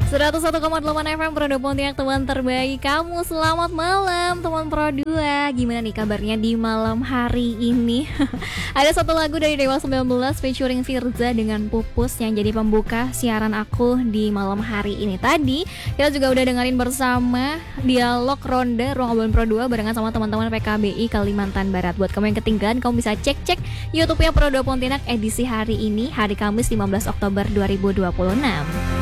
101,8 FM Pro 2 Pontianak, teman terbaik kamu. Selamat malam teman Pro 2. Gimana nih kabarnya di malam hari ini? Ada satu lagu dari Dewa 19 featuring Firza dengan Pupus yang jadi pembuka siaran aku di malam hari ini. Tadi kita juga udah dengerin bersama dialog ronde Ruang Obrolan Pro 2 barengan sama teman-teman PKBI Kalimantan Barat. Buat kamu yang ketinggalan, kamu bisa cek YouTube-nya Pro 2 Pontianak edisi hari ini, hari Kamis 15 Oktober 2026.